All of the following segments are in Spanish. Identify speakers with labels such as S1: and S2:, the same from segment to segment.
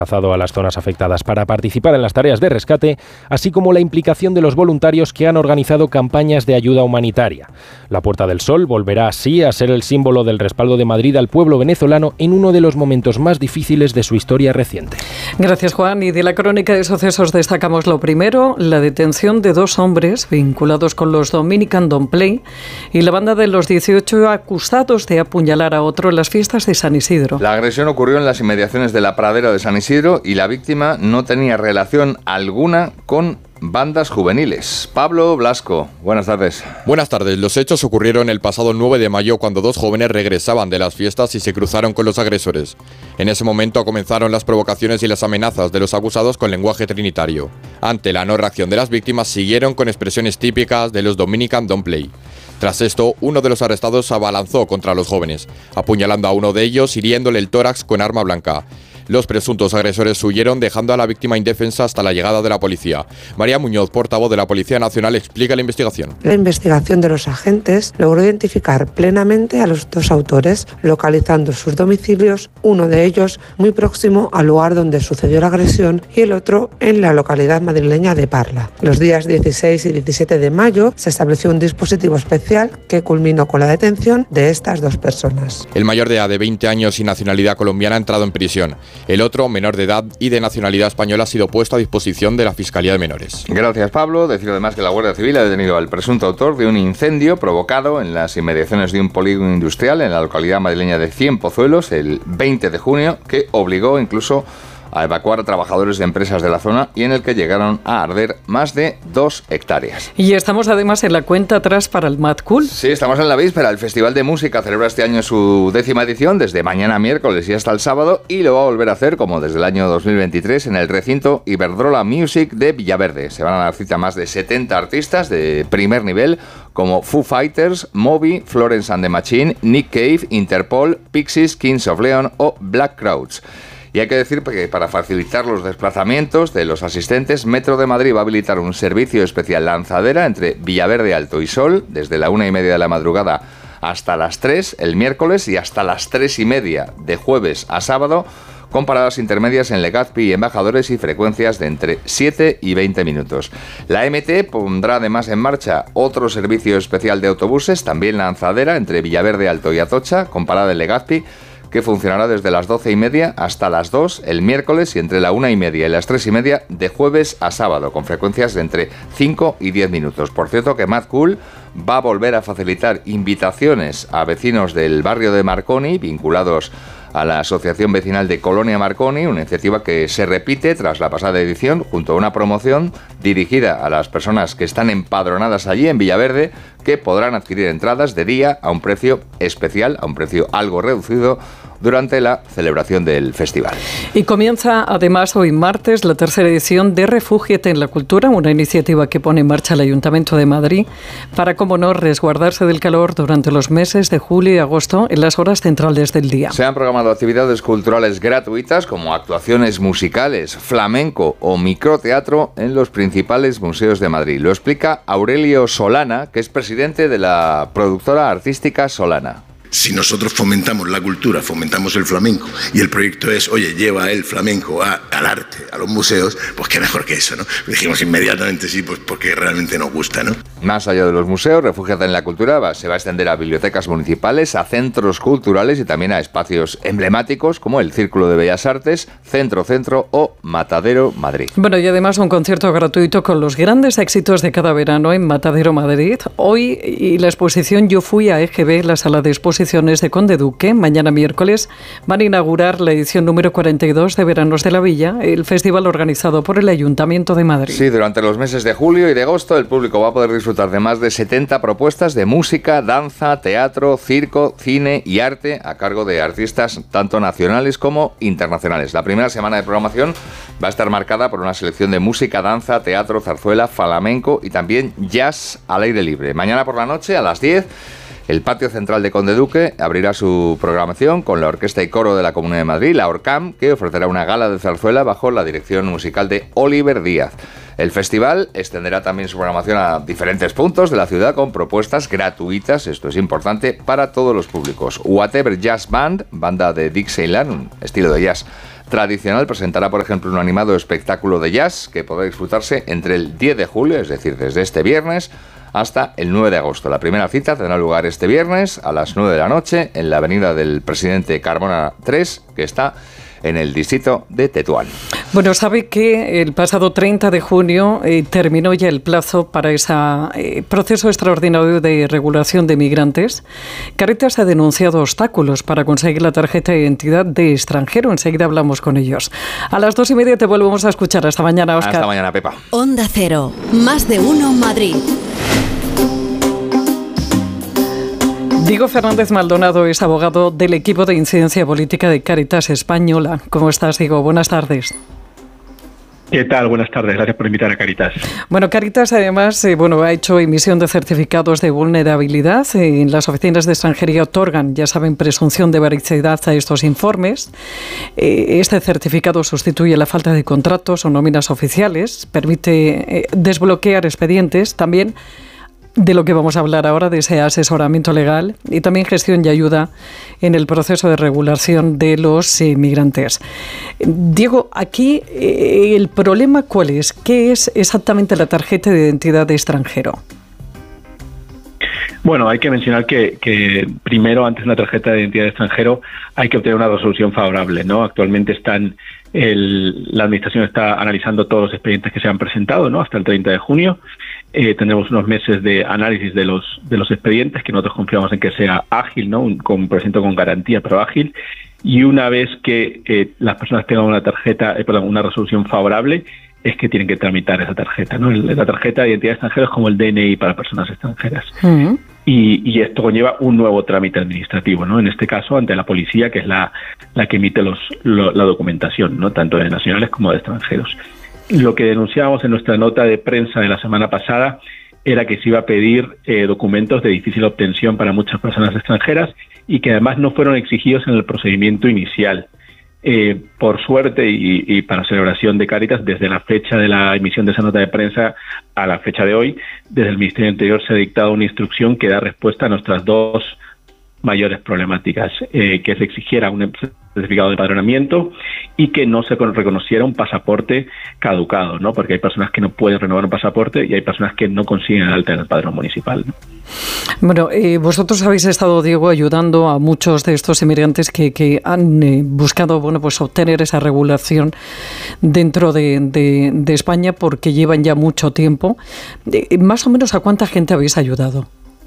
S1: a las zonas afectadas para participar en las tareas de rescate, así como la implicación de los voluntarios que han organizado campañas de ayuda humanitaria. La Puerta del Sol volverá así a ser el símbolo del respaldo de Madrid al pueblo venezolano en uno de los momentos más difíciles de su historia reciente.
S2: Gracias, Juan. Y de la crónica de sucesos destacamos lo primero, la detención de 2 hombres vinculados con los Dominican Don't Play y la banda de los 18 acusados de apuñalar a otro en las fiestas de San Isidro.
S3: La agresión ocurrió en las inmediaciones de la pradera de San Isidro y la víctima no tenía relación alguna con bandas juveniles. Pablo Blasco, buenas tardes.
S4: Buenas tardes. Los hechos ocurrieron el pasado 9 de mayo cuando 2 jóvenes regresaban de las fiestas y se cruzaron con los agresores. En ese momento comenzaron las provocaciones y las amenazas de los acusados con lenguaje trinitario. Ante la no reacción de las víctimas, siguieron con expresiones típicas de los Dominican Don't Play. Tras esto, uno de los arrestados se abalanzó contra los jóvenes, apuñalando a uno de ellos, hiriéndole el tórax con arma blanca. Los presuntos agresores huyeron, dejando a la víctima indefensa hasta la llegada de la policía. María Muñoz, portavoz de la Policía Nacional, explica la investigación.
S5: La investigación de los agentes logró identificar plenamente a los 2 autores, localizando sus domicilios, uno de ellos muy próximo al lugar donde sucedió la agresión y el otro en la localidad madrileña de Parla. Los días 16 y 17 de mayo se estableció un dispositivo especial que culminó con la detención de estas 2 personas.
S4: El mayor de edad, de 20 años y nacionalidad colombiana, ha entrado en prisión. El otro, menor de edad y de nacionalidad española, ha sido puesto a disposición de la Fiscalía de Menores.
S3: Gracias, Pablo. Decir además que la Guardia Civil ha detenido al presunto autor de un incendio provocado en las inmediaciones de un polígono industrial en la localidad madrileña de Cienpozuelos el 20 de junio, que obligó incluso a evacuar a trabajadores de empresas de la zona y en el que llegaron a arder más de 2 hectáreas.
S2: Y estamos además en la cuenta atrás para el Mad Cool.
S3: Sí, estamos en la víspera. El Festival de Música celebra este año su 10ª edición, desde mañana miércoles y hasta el sábado, y lo va a volver a hacer, como desde el año 2023, en el recinto Iberdrola Music de Villaverde. Se van a dar cita más de 70 artistas de primer nivel, como Foo Fighters, Moby, Florence and the Machine, Nick Cave, Interpol, Pixies, Kings of Leon o Black Crowes. Y hay que decir que para facilitar los desplazamientos de los asistentes, Metro de Madrid va a habilitar un servicio especial lanzadera entre Villaverde Alto y Sol, desde la 1:30 de la madrugada hasta las 3 el miércoles y hasta las 3:30 de jueves a sábado, con paradas intermedias en Legazpi y Embajadores y frecuencias de entre 7 y 20 minutos. La MT pondrá además en marcha otro servicio especial de autobuses, también lanzadera entre Villaverde Alto y Atocha, con parada en Legazpi, que funcionará desde las 12:30 hasta las 2 el miércoles y entre la 1:30 y las 3:30 de jueves a sábado, con frecuencias de entre 5 y 10 minutos. Por cierto, que Mad Cool va a volver a facilitar invitaciones a vecinos del barrio de Marconi, vinculados a la Asociación Vecinal de Colonia Marconi, una iniciativa que se repite tras la pasada edición, junto a una promoción dirigida a las personas que están empadronadas allí en Villaverde, que podrán adquirir entradas de día a un precio especial, a un precio algo reducido, durante la celebración del festival.
S2: Y comienza además hoy martes la 3ª edición de Refúgiate en la Cultura, una iniciativa que pone en marcha el Ayuntamiento de Madrid para, como no, resguardarse del calor durante los meses de julio y agosto en las horas centrales del día.
S3: Se han programado actividades culturales gratuitas como actuaciones musicales, flamenco o microteatro en los principales museos de Madrid. Lo explica Aurelio Solana, que es presidente de la productora artística Solana.
S6: Si nosotros fomentamos la cultura, fomentamos el flamenco, y el proyecto es, oye, lleva el flamenco al arte, a los museos, pues qué mejor que eso, ¿no? Dijimos inmediatamente sí, pues porque realmente nos gusta, ¿no?
S3: Más allá de los museos, Refúgiate en la Cultura se va a extender a bibliotecas municipales, a centros culturales y también a espacios emblemáticos como el Círculo de Bellas Artes, Centro o Matadero Madrid.
S2: Bueno, y además un concierto gratuito con los grandes éxitos de cada verano en Matadero Madrid. Hoy y la exposición Yo Fui a EGB, la sala de exposiciones de Conde Duque. Mañana miércoles van a inaugurar la edición número 42 de Veranos de la Villa, el festival organizado por el Ayuntamiento de Madrid.
S3: Sí, durante los meses de julio y de agosto el público va a poder disfrutar de más de 70 propuestas de música, danza, teatro, circo, cine y arte a cargo de artistas tanto nacionales como internacionales. La primera semana de programación va a estar marcada por una selección de música, danza, teatro, zarzuela, flamenco y también jazz al aire libre. Mañana por la noche a las 10... el patio central de Conde Duque abrirá su programación con la Orquesta y Coro de la Comunidad de Madrid, la ORCAM, que ofrecerá una gala de zarzuela bajo la dirección musical de Oliver Díaz. El festival extenderá también su programación a diferentes puntos de la ciudad con propuestas gratuitas, esto es importante, para todos los públicos. Whatever Jazz Band, banda de Dixieland, un estilo de jazz tradicional presentará, por ejemplo, un animado espectáculo de jazz que podrá disfrutarse entre el 10 de julio, es decir, desde este viernes, hasta el 9 de agosto. La primera cita tendrá lugar este viernes a las 9 de la noche en la avenida del Presidente Carmona 3, que está en el distrito de Tetuán.
S2: Bueno, sabe que el pasado 30 de junio terminó ya el plazo para ese proceso extraordinario de regulación de migrantes. Cáritas ha denunciado obstáculos para conseguir la tarjeta de identidad de extranjero. Enseguida hablamos con ellos. A las 2:30 te volvemos a escuchar. Hasta mañana, Óscar.
S3: Hasta mañana, Pepa.
S7: Onda Cero. Más de uno Madrid.
S2: Diego Fernández Maldonado es abogado del equipo de incidencia política de Cáritas Española. ¿Cómo estás, Diego? Buenas tardes.
S8: ¿Qué tal? Buenas tardes. Gracias por invitar a Cáritas.
S2: Bueno, Cáritas además ha hecho emisión de certificados de vulnerabilidad. En las oficinas de extranjería otorgan, ya saben, presunción de veracidad a estos informes. Este certificado sustituye la falta de contratos o nóminas oficiales, permite desbloquear expedientes, también de lo que vamos a hablar ahora, de ese asesoramiento legal y también gestión y ayuda en el proceso de regulación de los migrantes. Diego, aquí el problema ¿cuál es? ¿Qué es exactamente la tarjeta de identidad de extranjero?
S8: Bueno, hay que mencionar que primero, antes de una tarjeta de identidad de extranjero, hay que obtener una resolución favorable, ¿no? Actualmente la Administración está analizando todos los expedientes que se han presentado, ¿no? Hasta el 30 de junio. Tenemos unos meses de análisis de los expedientes, que nosotros confiamos en que sea ágil, ¿no? Presento con garantía, pero ágil. Y una vez que las personas tengan una resolución favorable, es que tienen que tramitar esa tarjeta, ¿no? La tarjeta de identidad extranjera es como el DNI para personas extranjeras. Uh-huh. Y esto conlleva un nuevo trámite administrativo, ¿no? En este caso, ante la policía, que es la que emite la documentación, ¿no? Tanto de nacionales como de extranjeros. Lo que denunciábamos en nuestra nota de prensa de la semana pasada era que se iba a pedir documentos de difícil obtención para muchas personas extranjeras y que además no fueron exigidos en el procedimiento inicial. Por suerte y para celebración de Cáritas, desde la fecha de la emisión de esa nota de prensa a la fecha de hoy, desde el Ministerio del Interior se ha dictado una instrucción que da respuesta a nuestras dos mayores problemáticas, que se exigiera un certificado de empadronamiento y que no se reconociera un pasaporte caducado, ¿no? Porque hay personas que no pueden renovar un pasaporte y hay personas que no consiguen el alta en el padrón municipal, ¿no?
S2: Bueno, vosotros habéis estado, Diego, ayudando a muchos de estos inmigrantes que han buscado, obtener esa regulación dentro de España porque llevan ya mucho tiempo. Más o menos, ¿a cuánta gente habéis ayudado?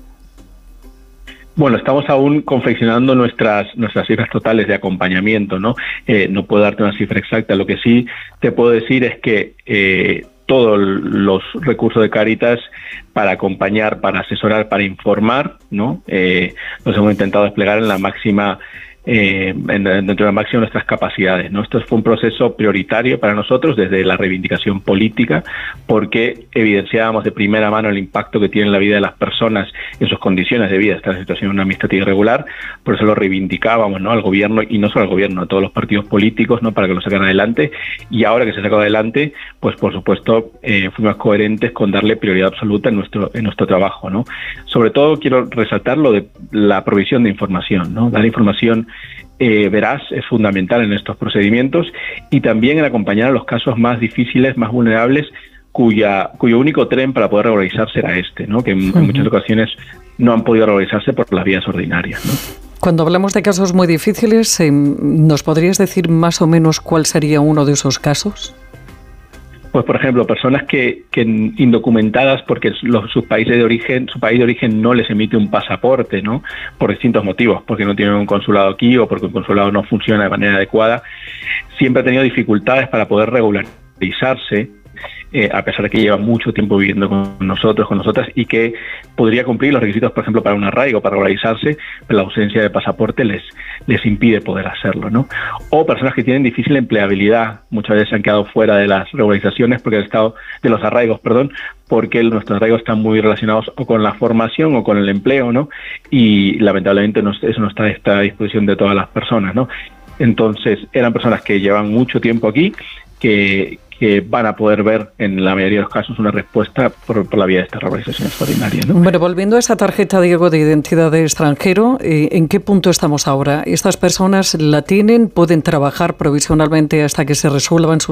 S8: Bueno, estamos aún confeccionando nuestras cifras totales de acompañamiento, ¿no? No puedo darte una cifra exacta. Lo que sí te puedo decir es que todos los recursos de Cáritas para acompañar, para asesorar, para informar, ¿no? Los hemos intentado desplegar en la máxima dentro de la máxima de nuestras capacidades, ¿no? Esto fue un proceso prioritario para nosotros desde la reivindicación política, porque evidenciábamos de primera mano el impacto que tiene en la vida de las personas, en sus condiciones de vida, esta situación administrativa irregular. Por eso lo reivindicábamos, ¿no? Al gobierno, y no solo al gobierno, a todos los partidos políticos, ¿no? Para que lo sacaran adelante. Y ahora que se sacó adelante, pues por supuesto fuimos coherentes con darle prioridad absoluta en nuestro trabajo, ¿no? Sobre todo quiero resaltar lo de la provisión de información, ¿no? Dar información veraz es fundamental en estos procedimientos, y también en acompañar a los casos más difíciles, más vulnerables, cuyo único tren para poder regularizarse era ¿no? Que en muchas ocasiones no han podido regularizarse por las vías ordinarias, ¿no?
S2: Cuando hablamos de casos muy difíciles, ¿nos podrías decir más o menos cuál sería uno de esos casos?
S8: Pues, por ejemplo, personas que indocumentadas porque su país de origen no les emite un pasaporte, ¿no? Por distintos motivos, porque no tienen un consulado aquí o porque un consulado no funciona de manera adecuada, siempre ha tenido dificultades para poder regularizarse, a pesar de que lleva mucho tiempo viviendo con nosotras, y que podría cumplir los requisitos, por ejemplo, para un arraigo, para regularizarse, pero la ausencia de pasaporte les impide poder hacerlo, ¿no? O personas que tienen difícil empleabilidad, muchas veces se han quedado fuera de las regularizaciones de los arraigos, porque nuestros arraigos están muy relacionados o con la formación o con el empleo, ¿no? Y lamentablemente eso no está a disposición de todas las personas, ¿no? Entonces, eran personas que llevan mucho tiempo aquí, que que van a poder ver en la mayoría de los casos una respuesta por la vía de esta regularización extraordinaria, ¿no?
S2: Bueno, volviendo a esa tarjeta, Diego, de identidad de extranjero, ¿en qué punto estamos ahora? ¿Estas personas la tienen? ¿Pueden trabajar provisionalmente hasta que se resuelvan sus